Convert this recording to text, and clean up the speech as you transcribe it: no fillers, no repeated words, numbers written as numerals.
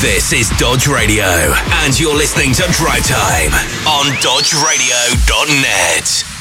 This is Dodge Radio, and you're listening to Drive Time on dodgeradio.net.